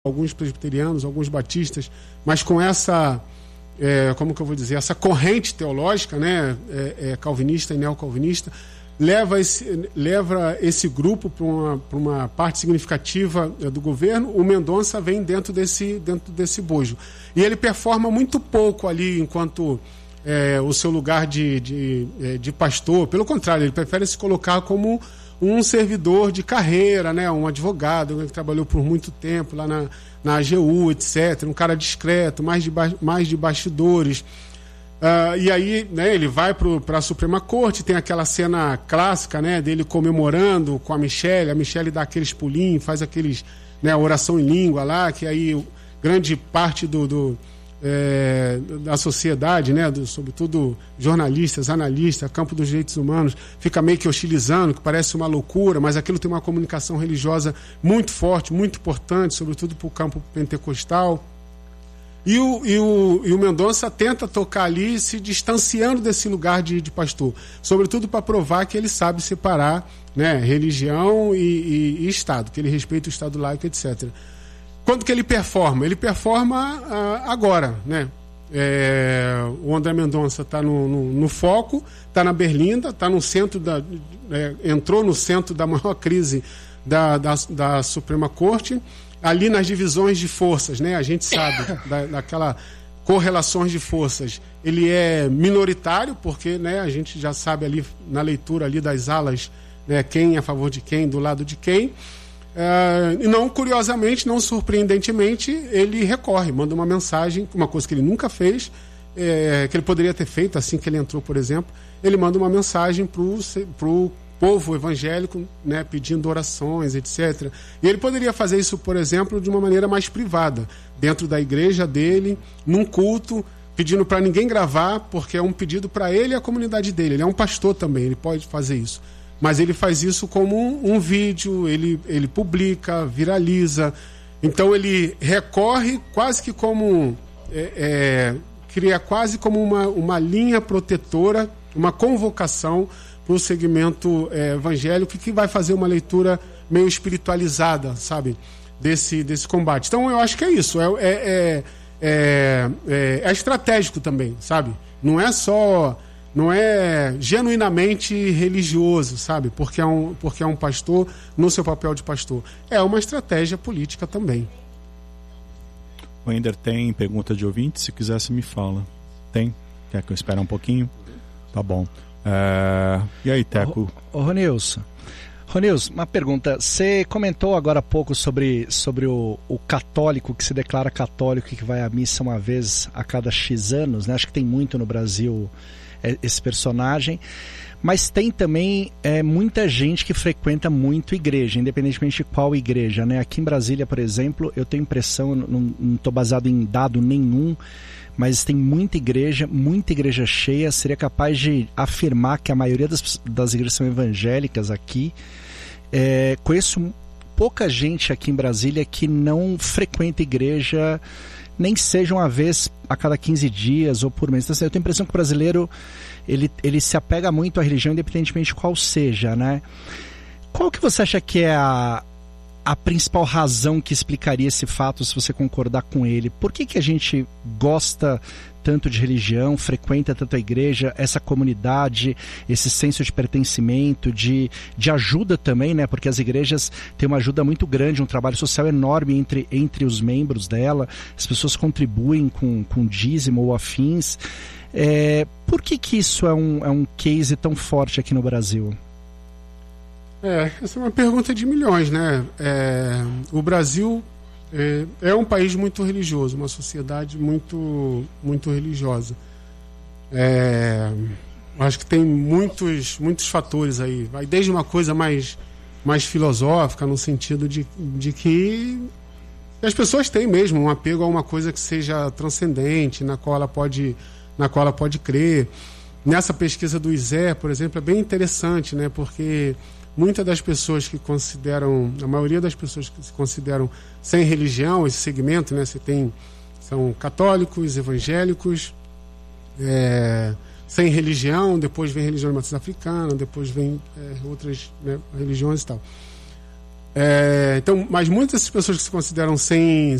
alguns presbiterianos, alguns batistas, mas com essa, como que eu vou dizer, essa corrente teológica, né, calvinista e neocalvinista, leva esse grupo para uma parte significativa do governo. O Mendonça vem dentro desse bojo. E ele performa muito pouco ali enquanto o seu lugar de pastor. Pelo contrário, ele prefere se colocar como um servidor de carreira, né? Um advogado que trabalhou por muito tempo lá na AGU, etc. Um cara discreto, mais de bastidores. E aí, né, ele vai para a Suprema Corte, tem aquela cena clássica, né, dele comemorando com a Michele dá aqueles pulinhos, faz aqueles, né, oração em língua lá, que aí grande parte da sociedade, né, sobretudo jornalistas, analistas, campo dos direitos humanos, fica meio que hostilizando, que parece uma loucura, mas aquilo tem uma comunicação religiosa muito forte, muito importante, sobretudo para o campo pentecostal. E o Mendonça tenta tocar ali, se distanciando desse lugar de pastor, sobretudo para provar que ele sabe separar, né, religião e Estado, que ele respeita o Estado laico, etc. Quando que ele performa? Ele performa agora, né? O André Mendonça está no foco, está na Berlinda, está no centro entrou no centro da maior crise da Suprema Corte, ali nas divisões de forças, né? A gente sabe daquela correlações de forças. Ele é minoritário, porque, né, a gente já sabe ali na leitura ali das alas, né, quem é a favor de quem, do lado de quem. E não, curiosamente, não surpreendentemente, ele recorre, manda uma mensagem, uma coisa que ele nunca fez, que ele poderia ter feito assim que ele entrou, por exemplo. Ele manda uma mensagem pro povo evangélico, né, pedindo orações, etc. E ele poderia fazer isso, por exemplo, de uma maneira mais privada, dentro da igreja dele, num culto, pedindo para ninguém gravar, porque é um pedido para ele e a comunidade dele. Ele é um pastor também, ele pode fazer isso. Mas ele faz isso como um vídeo, ele publica, viraliza. Então ele recorre quase que como... cria quase como uma linha protetora, uma convocação para o segmento evangélico, que vai fazer uma leitura meio espiritualizada, sabe, desse combate. Então eu acho que é isso, é estratégico também, sabe? Não é genuinamente religioso, sabe? Porque é um pastor no seu papel de pastor. É uma estratégia política também. O Ender tem pergunta de ouvinte, se quiser você me fala. Tem? Quer que eu espere um pouquinho? Tá bom. E aí, Teco? Ronilson, uma pergunta. Você comentou agora há pouco sobre o católico que se declara católico e que vai à missa uma vez a cada X anos, né? Acho que tem muito no Brasil esse personagem. Mas tem também muita gente que frequenta muito igreja, independentemente de qual igreja, né? Aqui em Brasília, por exemplo, eu tenho impressão, não estou baseado em dado nenhum, mas tem muita igreja cheia. Seria capaz de afirmar que a maioria das igrejas são evangélicas aqui. Conheço pouca gente aqui em Brasília que não frequenta igreja, nem seja uma vez a cada 15 dias ou por mês. Então, eu tenho a impressão que o brasileiro ele se apega muito à religião, independentemente de qual seja, né? Qual que você acha que é a principal razão que explicaria esse fato, se você concordar com ele? Por que a gente gosta tanto de religião, frequenta tanto a igreja, essa comunidade, esse senso de pertencimento, de ajuda também, né? Porque as igrejas têm uma ajuda muito grande, um trabalho social enorme entre os membros dela, as pessoas contribuem com dízimo ou afins. Por que isso é um case tão forte aqui no Brasil? Essa é uma pergunta de milhões, né? O Brasil é um país muito religioso, uma sociedade muito, muito religiosa. Acho que tem muitos fatores aí. Vai desde uma coisa mais filosófica, no sentido de que as pessoas têm mesmo um apego a uma coisa que seja transcendente, na qual ela pode crer. Nessa pesquisa do ISE, por exemplo, é bem interessante, né? Porque muitas das pessoas a maioria das pessoas que se consideram sem religião, esse segmento, né? São católicos, evangélicos, sem religião, depois vem religião de matriz africana, depois vem outras, né, religiões e tal. Então, mas muitas dessas pessoas que se consideram sem